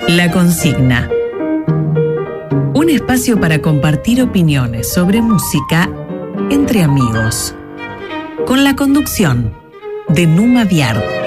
La Consigna. Un espacio para compartir opiniones sobre música entre amigos. Con la conducción de Numa Viard.